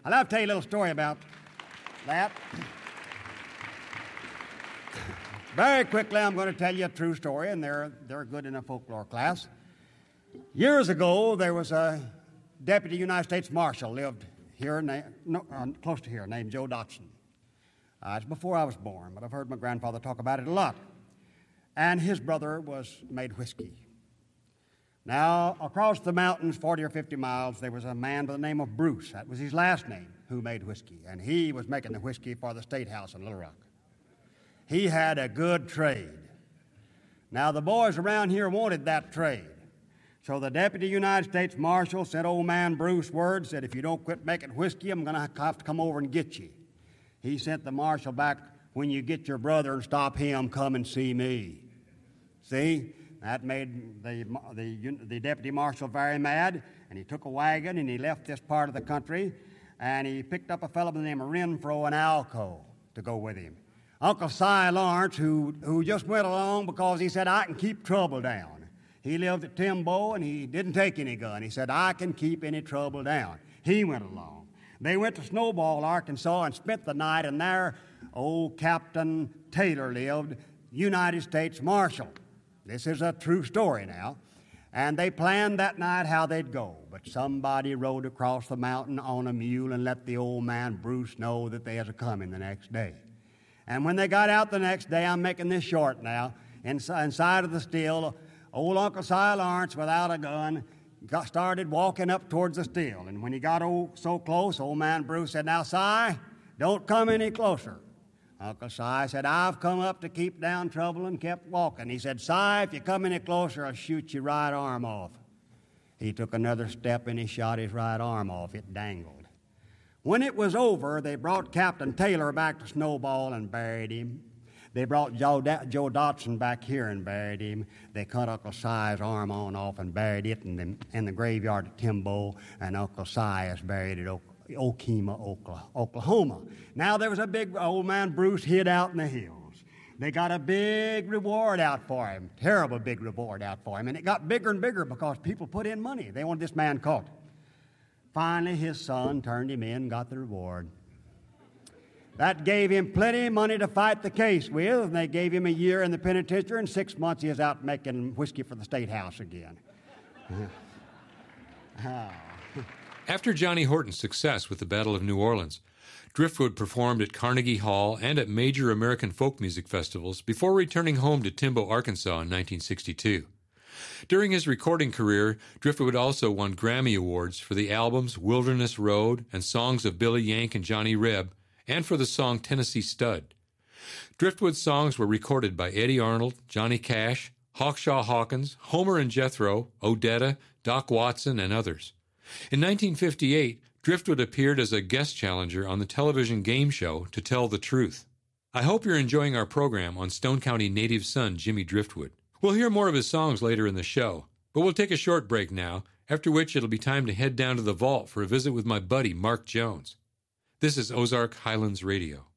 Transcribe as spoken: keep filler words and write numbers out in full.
I'll have to tell you a little story about that. Very quickly, I'm going to tell you a true story, and they're, they're good in a folklore class. Years ago, there was a deputy United States Marshal lived here, na- no, uh, close to here, named Joe Dotson. Uh, it's before I was born, but I've heard my grandfather talk about it a lot. And his brother was made whiskey. Now, across the mountains, forty or fifty miles, there was a man by the name of Bruce. That was his last name, who made whiskey. And he was making the whiskey for the State House in Little Rock. He had a good trade. Now, the boys around here wanted that trade. So the Deputy United States Marshal sent old man Bruce word, said, if you don't quit making whiskey, I'm going to have to come over and get you. He sent the marshal back, when you get your brother and stop him, come and see me. See? That made the, the, the deputy marshal very mad, and he took a wagon and he left this part of the country, and he picked up a fellow by the name of Renfro and Alco to go with him. Uncle Si Lawrence, who, who just went along because he said, I can keep trouble down. He lived at Timbo, and he didn't take any gun. He said, I can keep any trouble down. He went along. They went to Snowball, Arkansas, and spent the night, and there old Captain Taylor lived, United States Marshal. This is a true story now. And they planned that night how they'd go. But somebody rode across the mountain on a mule and let the old man Bruce know that they was a-coming the next day. And when they got out the next day, I'm making this short now, inside of the still, old Uncle Si Lawrence, without a gun, got started walking up towards the still. And when he got old, so close, old man Bruce said, now, Si, don't come any closer. Uncle Si said, I've come up to keep down trouble, and kept walking. He said, Si, if you come any closer, I'll shoot your right arm off. He took another step, and he shot his right arm off. It dangled. When it was over, they brought Captain Taylor back to Snowball and buried him. They brought Joe, da- Joe Dotson back here and buried him. They cut Uncle Si's arm on off and buried it in the, in the graveyard at Timbo, and Uncle Si is buried at Oak, Okemah, Oklahoma. Now, there was a big old man Bruce hid out in the hills. They got a big reward out for him, terrible big reward out for him, and it got bigger and bigger because people put in money. They wanted this man caught. Finally, his son turned him in and got the reward. That gave him plenty of money to fight the case with, and they gave him a year in the penitentiary, and six months he was out making whiskey for the State House again. oh. After Johnny Horton's success with the Battle of New Orleans, Driftwood performed at Carnegie Hall and at major American folk music festivals before returning home to Timbo, Arkansas in nineteen sixty-two. During his recording career, Driftwood also won Grammy Awards for the albums Wilderness Road and Songs of Billy Yank and Johnny Reb, and for the song Tennessee Stud. Driftwood's songs were recorded by Eddie Arnold, Johnny Cash, Hawkshaw Hawkins, Homer and Jethro, Odetta, Doc Watson, and others. In nineteen fifty-eight, Driftwood appeared as a guest challenger on the television game show To Tell the Truth. I hope you're enjoying our program on Stone County native son Jimmy Driftwood. We'll hear more of his songs later in the show, but we'll take a short break now, after which it'll be time to head down to the vault for a visit with my buddy Mark Jones. This is Ozark Highlands Radio.